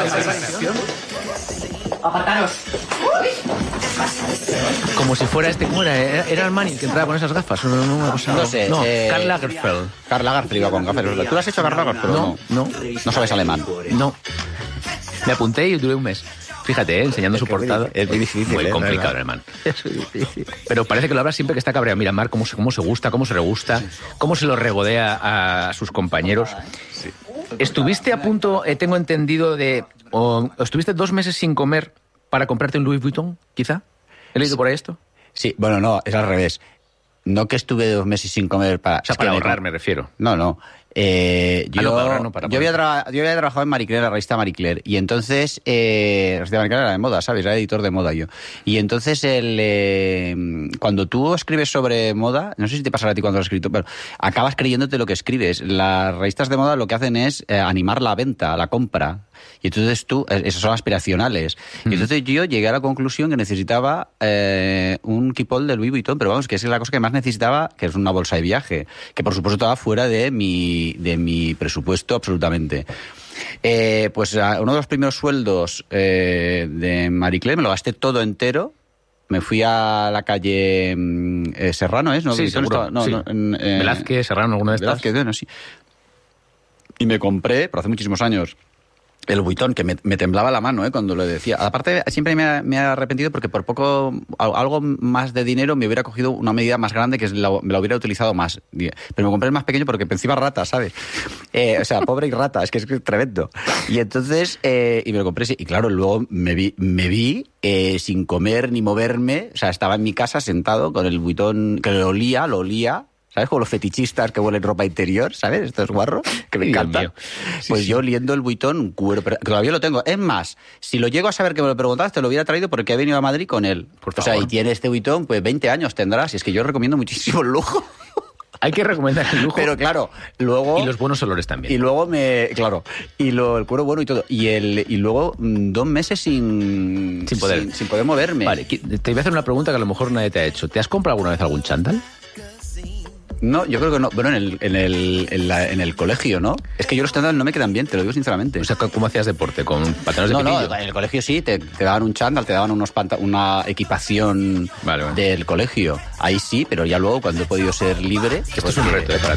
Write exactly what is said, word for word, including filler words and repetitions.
Apartaros. Como si fuera este, ¿cómo era? ¿Era, era Armani el que entraba con esas gafas? No, no, no, no sé. No, eh, Karl Lagerfeld. Karl Lagerfeld iba con gafas. ¿Tú lo has hecho, Karl Lagerfeld? No, no. No sabes alemán. No. Me apunté y duré un mes. Fíjate, ¿eh? Enseñando es su portada. Es muy difícil. Muy ¿eh? complicado el alemán. Es muy difícil. Pero parece que lo habla siempre que está cabreado. Mira, Mar, cómo se, cómo se gusta, cómo se regusta, cómo se lo regodea a sus compañeros. Sí. Estuviste a punto, eh, tengo entendido, de... O, estuviste dos meses sin comer para comprarte un Louis Vuitton, quizá. ¿He leído por ahí esto? Sí, bueno, no, es al revés. No que estuve dos meses sin comer para... O sea, para ahorrar, me refiero. No, no. Eh, yo, ah, no, para ahorrar, no, para yo, había tra- yo había trabajado en Marie Claire, la revista Marie Claire, y entonces, eh, la revista Marie Claire era de moda, ¿sabes? Era editor de moda yo. Y entonces, el, eh, cuando tú escribes sobre moda, no sé si te pasará a ti cuando lo has escrito, pero acabas creyéndote lo que escribes. Las revistas de moda lo que hacen es eh, animar la venta, la compra. Y entonces tú, esas son aspiracionales. Mm. Y entonces yo llegué a la conclusión que necesitaba eh, un kipol de Louis Vuitton, pero vamos, que es la cosa que más necesitaba, que es una bolsa de viaje, que por supuesto estaba fuera de mi, de mi presupuesto absolutamente. Eh, pues uno de los primeros sueldos eh, de Marie Claire me lo gasté todo entero. Me fui a la calle eh, Serrano, ¿es? ¿No? Sí, seguro. No, sí. no, en, eh, Velázquez, Serrano, alguna de estas. Velázquez, bueno, sí. Y me compré, pero hace muchísimos años, el Vuitton, que me, me temblaba la mano, ¿eh? Cuando lo decía. Aparte, siempre me, me he arrepentido porque por poco, algo más de dinero me hubiera cogido una medida más grande que la, me la hubiera utilizado más. Pero me compré el más pequeño porque encima rata, ¿sabes? Eh, o sea, pobre y rata, es que es tremendo. Y entonces, eh, y me lo compré, sí. Y claro, luego me vi, me vi eh, sin comer ni moverme. O sea, estaba en mi casa sentado con el Vuitton, que lo olía, lo olía. ¿Sabes? Como los fetichistas que huelen ropa interior, ¿sabes? Esto es guarro, que me encanta. Sí, pues sí. Yo oliendo el Vuitton, un cuero, pero todavía lo tengo. Es más, si lo llego a saber que me lo preguntabas, te lo hubiera traído porque he venido a Madrid con él. Por o sea, y tiene este Vuitton, pues veinte años tendrás. Y es que yo recomiendo muchísimo el lujo. Hay que recomendar el lujo. Pero claro, luego... Y los buenos olores también. Y luego me... Claro. Y lo, el cuero bueno y todo. Y el y luego dos meses sin... Sin poder. Sin, sin poder moverme. Vale, te voy a hacer una pregunta que a lo mejor nadie te ha hecho. ¿Te has comprado alguna vez algún chándal? No, yo creo que no. Bueno, en el, en el, en la, en el colegio, ¿no? Es que yo los chándal no me quedan bien, te lo digo sinceramente. O sea, ¿cómo hacías deporte? ¿Con pantalones no, de pitillo? No, en el colegio sí, te, te daban un chándal, te daban unos panta- una equipación vale, vale. del colegio. Ahí sí, pero ya luego, cuando he podido ser libre... Esto es un reto, ¿eh? Para